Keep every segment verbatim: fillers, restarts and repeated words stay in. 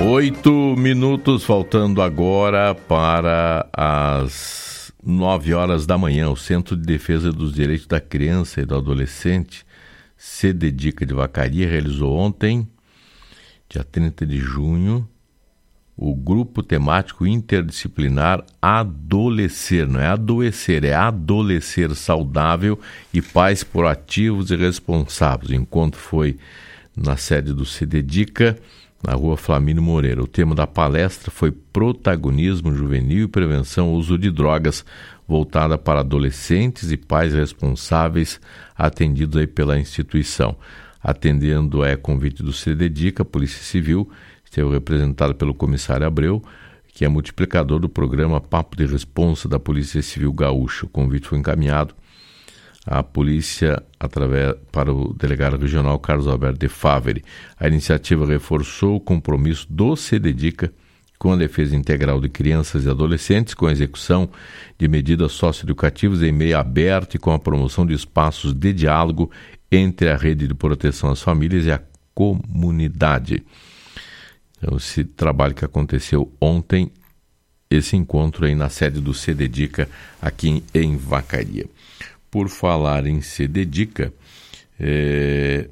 Oito minutos faltando agora para as nove horas da manhã. O Centro de Defesa dos Direitos da Criança e do Adolescente, CDDICA de Vacaria, realizou ontem, dia trinta de junho, o grupo temático interdisciplinar Adolescer. Não é adoecer, é adolescer saudável e pais proativos e responsáveis. O encontro foi na sede do CDDICA, na rua Flamínio Moreira. O tema da palestra foi Protagonismo Juvenil e Prevenção ao Uso de Drogas, voltada para adolescentes e pais responsáveis, atendidos aí pela instituição. Atendendo a convite do CDDICA, a Polícia Civil esteve representado pelo comissário Abreu, que é multiplicador do programa Papo de Responsa da Polícia Civil Gaúcha. O convite foi encaminhado à polícia através para o delegado regional Carlos Alberto de Favre. A iniciativa reforçou o compromisso do CDDICA com a defesa integral de crianças e adolescentes, com a execução de medidas socioeducativas em meio aberto e com a promoção de espaços de diálogo entre a rede de proteção às famílias e a comunidade. Então, esse trabalho que aconteceu ontem, esse encontro aí na sede do CDDICA aqui em, em Vacaria. Por falar em CDDICA, é,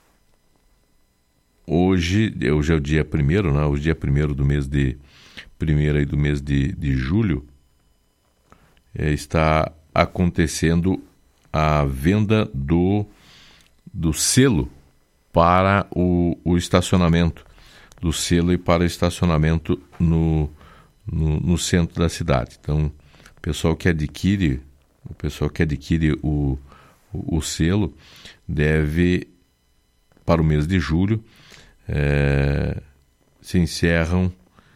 hoje, hoje é o dia primeiro, né? Hoje é dia primeiro do mês de primeiro aí do mês de, de julho, é, está acontecendo a venda do, do selo para o, o estacionamento, do selo e para estacionamento no, no, no centro da cidade. Então, o pessoal que adquire O pessoal que adquire o, o, o selo deve, para o mês de julho, é, se encerram,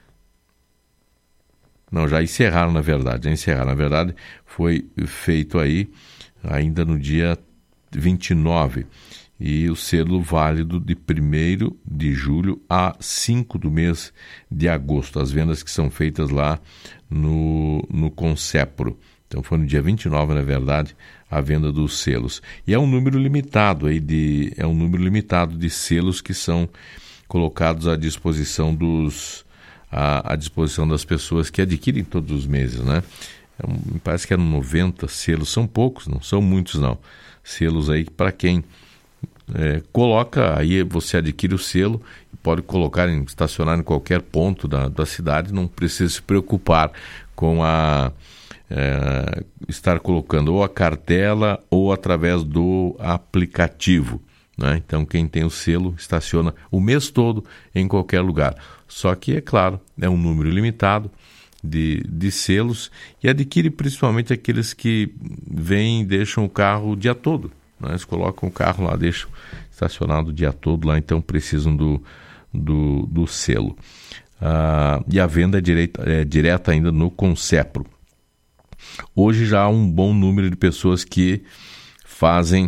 não, já encerraram na verdade, já encerraram, na verdade foi feito aí ainda no dia vinte e nove, e o selo válido de primeiro de julho a cinco do mês de agosto, as vendas que são feitas lá no, no Concepro. Então foi no dia vinte e nove, na verdade, a venda dos selos. E é um número limitado aí de é um número limitado de selos que são colocados à disposição dos à, à disposição das pessoas que adquirem todos os meses, né? É um, me parece que eram noventa selos, são poucos, não são muitos não. Selos aí para quem é, coloca, aí você adquire o selo e pode colocar, em, estacionar em qualquer ponto da, da cidade, não precisa se preocupar com a É, estar colocando ou a cartela ou através do aplicativo, né? Então quem tem o selo estaciona o mês todo em qualquer lugar, só que é claro, é um número limitado de, de selos, e adquire principalmente aqueles que vêm e deixam o carro o dia todo, né? Eles colocam o carro lá, deixam estacionado o dia todo lá, então precisam do, do, do selo. Ah, e a venda é, direita, é direta ainda no Concepro. Hoje já há um bom número de pessoas que fazem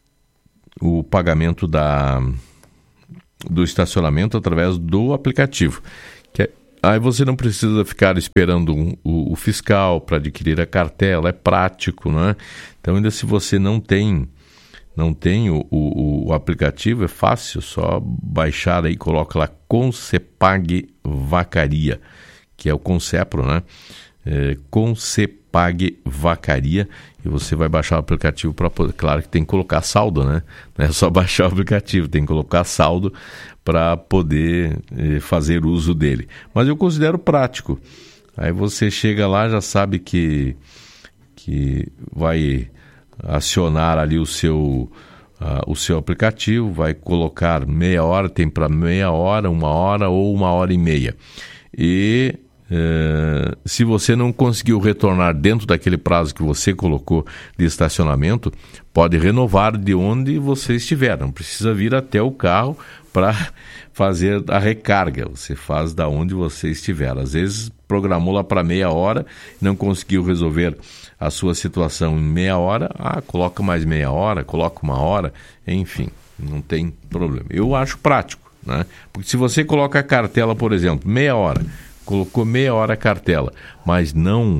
o pagamento da, do estacionamento através do aplicativo. Que é, aí você não precisa ficar esperando um, o, o fiscal para adquirir a cartela, é prático, né? Então, ainda se você não tem, não tem o, o, o aplicativo, é fácil, só baixar aí, coloca lá Concepag Vacaria, que é o Concepro, né? É, Concepag Vacaria, e você vai baixar o aplicativo para poder, claro que tem que colocar saldo, né? Não é só baixar o aplicativo, tem que colocar saldo para poder eh, fazer uso dele. Mas eu considero prático. Aí você chega lá, já sabe que, que vai acionar ali o seu, uh, o seu aplicativo, vai colocar meia hora, tem para meia hora, uma hora ou uma hora e meia. E Uh, se você não conseguiu retornar dentro daquele prazo que você colocou de estacionamento, pode renovar de onde você estiver, não precisa vir até o carro para fazer a recarga, você faz da onde você estiver. Às vezes programou lá para meia hora, não conseguiu resolver a sua situação em meia hora, ah, coloca mais meia hora, coloca uma hora, enfim, não tem problema. Eu acho prático, né? Porque se você coloca a cartela, por exemplo, meia hora, colocou meia hora a cartela, mas não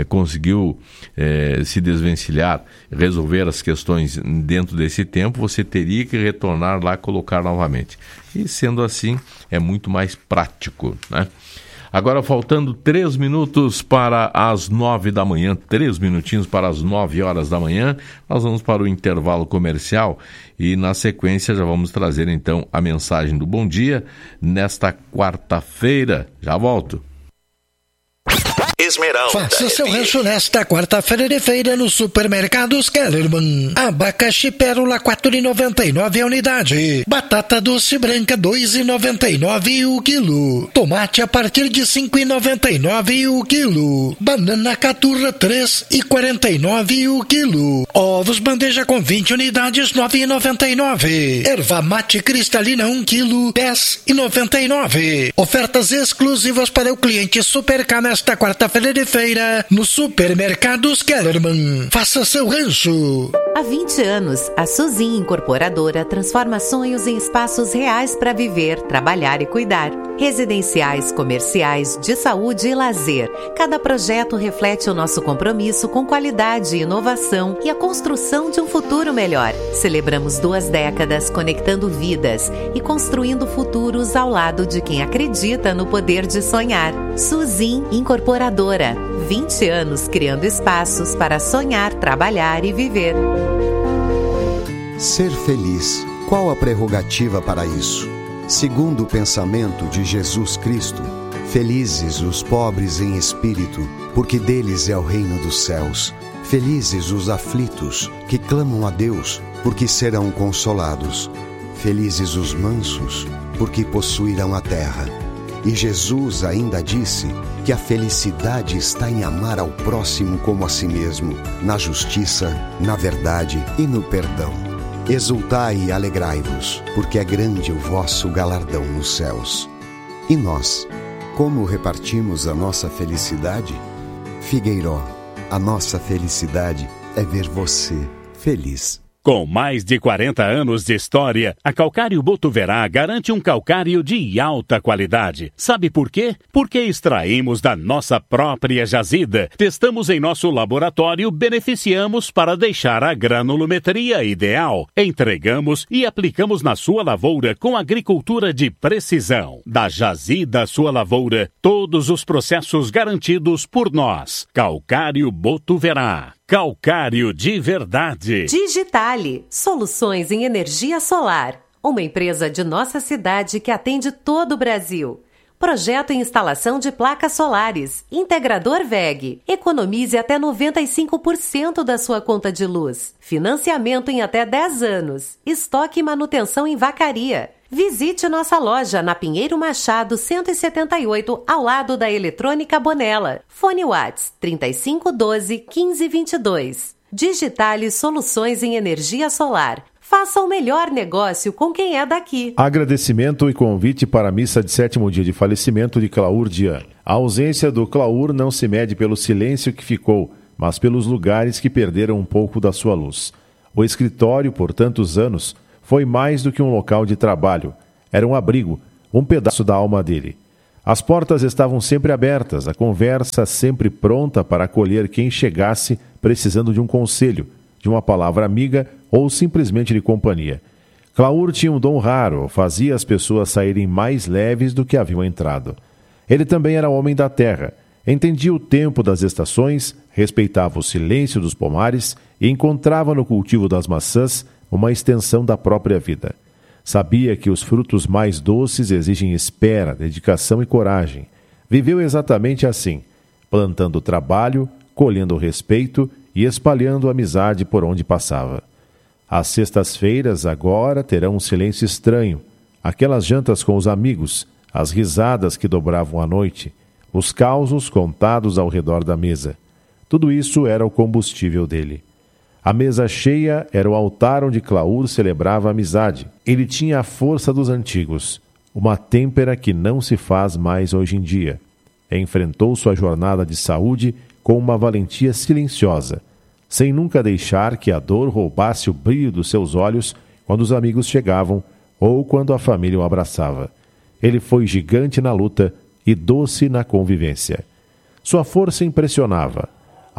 eh, conseguiu eh, se desvencilhar, resolver as questões dentro desse tempo, você teria que retornar lá e colocar novamente. E sendo assim, é muito mais prático, né? Agora, faltando três minutos para as nove da manhã, três minutinhos para as nove horas da manhã, nós vamos para o intervalo comercial e, na sequência, já vamos trazer, então, a mensagem do bom dia nesta quarta-feira. Já volto. Esmeralda. Faça seu rancho nesta quarta-feira de feira no Supermercados Kellerman. Abacaxi pérola quatro reais e noventa e nove a unidade. Batata doce branca dois reais e noventa e nove o quilo. Tomate a partir de cinco reais e noventa e nove o quilo. Banana caturra três reais e quarenta e nove o quilo. Ovos bandeja com vinte unidades nove reais e noventa e nove. Erva mate cristalina um quilo dez reais e noventa e nove. Ofertas exclusivas para o cliente Supercar nesta quarta-feira de feira no Supermercados Kellerman. Faça seu rancho. Há vinte anos, a Suzin Incorporadora transforma sonhos em espaços reais para viver, trabalhar e cuidar. Residenciais, comerciais, de saúde e lazer. Cada projeto reflete o nosso compromisso com qualidade e inovação e a construção de um futuro melhor. Celebramos duas décadas conectando vidas e construindo futuros ao lado de quem acredita no poder de sonhar. Suzin Incorporadora. vinte anos criando espaços para sonhar, trabalhar e viver. Ser feliz. Qual a prerrogativa para isso? Segundo o pensamento de Jesus Cristo, felizes os pobres em espírito, porque deles é o reino dos céus. Felizes os aflitos, que clamam a Deus, porque serão consolados. Felizes os mansos, porque possuirão a terra. E Jesus ainda disse que a felicidade está em amar ao próximo como a si mesmo, na justiça, na verdade e no perdão. Exultai e alegrai-vos, porque é grande o vosso galardão nos céus. E nós, como repartimos a nossa felicidade? Figueiró, a nossa felicidade é ver você feliz. Com mais de quarenta anos de história, a Calcário Botuverá garante um calcário de alta qualidade. Sabe por quê? Porque extraímos da nossa própria jazida, testamos em nosso laboratório, beneficiamos para deixar a granulometria ideal, entregamos e aplicamos na sua lavoura com agricultura de precisão. Da jazida à sua lavoura, todos os processos garantidos por nós. Calcário Botuverá. Calcário de verdade. Digitale, soluções em energia solar. Uma empresa de nossa cidade que atende todo o Brasil. Projeto e instalação de placas solares. Integrador V E G. Economize até noventa e cinco por cento da sua conta de luz. Financiamento em até dez anos. Estoque e manutenção em Vacaria. Visite nossa loja na Pinheiro Machado cento e setenta e oito, ao lado da Eletrônica Bonella. Fone Whats trinta e cinco doze, quinze vinte e dois. Digitale Soluções em Energia Solar. Faça o melhor negócio com quem é daqui. Agradecimento e convite para a missa de sétimo dia de falecimento de Claur Dian. A ausência do Claur não se mede pelo silêncio que ficou, mas pelos lugares que perderam um pouco da sua luz. O escritório, por tantos anos, foi mais do que um local de trabalho. Era um abrigo, um pedaço da alma dele. As portas estavam sempre abertas, a conversa sempre pronta para acolher quem chegasse precisando de um conselho, de uma palavra amiga ou simplesmente de companhia. Claur tinha um dom raro, fazia as pessoas saírem mais leves do que haviam entrado. Ele também era homem da terra, entendia o tempo das estações, respeitava o silêncio dos pomares e encontrava no cultivo das maçãs uma extensão da própria vida. Sabia que os frutos mais doces exigem espera, dedicação e coragem. Viveu exatamente assim, plantando trabalho, colhendo respeito e espalhando amizade por onde passava. As sextas-feiras agora terão um silêncio estranho, aquelas jantas com os amigos, as risadas que dobravam a noite, os causos contados ao redor da mesa. Tudo isso era o combustível dele. A mesa cheia era o altar onde Claur celebrava a amizade. Ele tinha a força dos antigos, uma têmpera que não se faz mais hoje em dia. Enfrentou sua jornada de saúde com uma valentia silenciosa, sem nunca deixar que a dor roubasse o brilho dos seus olhos quando os amigos chegavam ou quando a família o abraçava. Ele foi gigante na luta e doce na convivência. Sua força impressionava.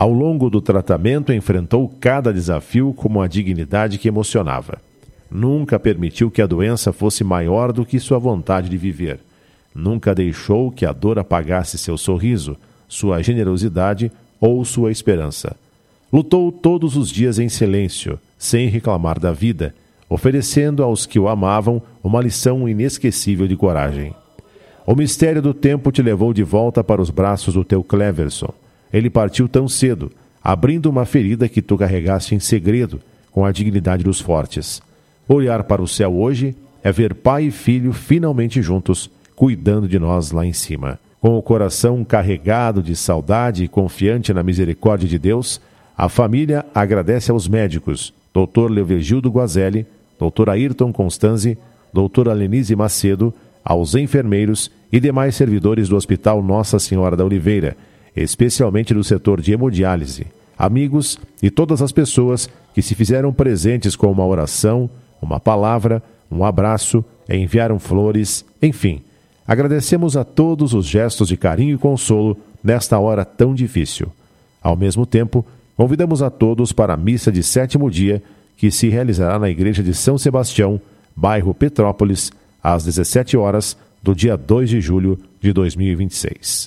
Ao longo do tratamento, enfrentou cada desafio com uma dignidade que emocionava. Nunca permitiu que a doença fosse maior do que sua vontade de viver. Nunca deixou que a dor apagasse seu sorriso, sua generosidade ou sua esperança. Lutou todos os dias em silêncio, sem reclamar da vida, oferecendo aos que o amavam uma lição inesquecível de coragem. O mistério do tempo te levou de volta para os braços do teu Cleverson. Ele partiu tão cedo, abrindo uma ferida que tu carregaste em segredo, com a dignidade dos fortes. Olhar para o céu hoje é ver pai e filho finalmente juntos, cuidando de nós lá em cima. Com o coração carregado de saudade e confiante na misericórdia de Deus, a família agradece aos médicos, doutor Leovigildo Guazelli, doutor Ayrton Constanzi, doutora Lenise Macedo, aos enfermeiros e demais servidores do Hospital Nossa Senhora da Oliveira, especialmente do setor de hemodiálise, amigos e todas as pessoas que se fizeram presentes com uma oração, uma palavra, um abraço, enviaram flores, enfim. Agradecemos a todos os gestos de carinho e consolo nesta hora tão difícil. Ao mesmo tempo, convidamos a todos para a missa de sétimo dia, que se realizará na Igreja de São Sebastião, bairro Petrópolis, às dezessete horas, do dia dois de julho de dois mil e vinte e seis.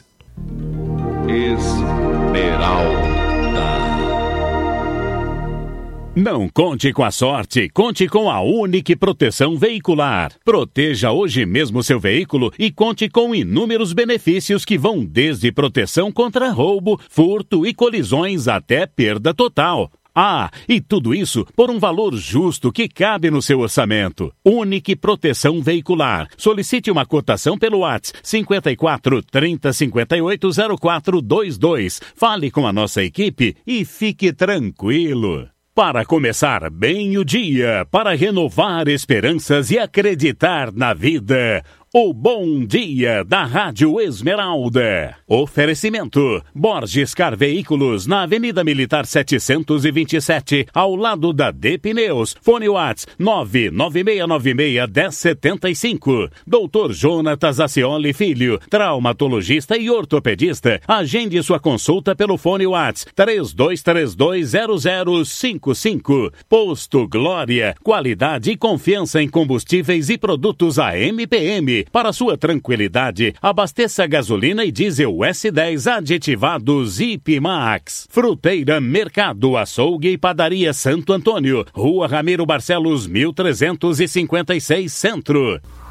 Esmeralda. Não conte com a sorte, conte com a Unique Proteção Veicular. Proteja hoje mesmo seu veículo e conte com inúmeros benefícios que vão desde proteção contra roubo, furto e colisões até perda total. Ah, e tudo isso por um valor justo que cabe no seu orçamento. Unique Proteção Veicular. Solicite uma cotação pelo WhatsApp cinco quatro, trinta, cinquenta e oito, zero quatro dois dois. Fale com a nossa equipe e fique tranquilo. Para começar bem o dia, para renovar esperanças e acreditar na vida. O Bom Dia da Rádio Esmeralda. Oferecimento: Borges Car Veículos, na Avenida Militar setecentos e vinte e sete, ao lado da D Pneus. Fone Whats nove nove seis nove seis, um zero sete cinco. doutor Jonatas Acioli Filho, traumatologista e ortopedista. Agende sua consulta pelo fone Whats três dois três dois, zero zero cinco cinco. Posto Glória, qualidade e confiança em combustíveis e produtos A M P M. Para sua tranquilidade, abasteça gasolina e diesel S dez aditivados I P Max. Fruteira, Mercado, Açougue e Padaria Santo Antônio, Rua Ramiro Barcelos, mil trezentos e cinquenta e seis, Centro.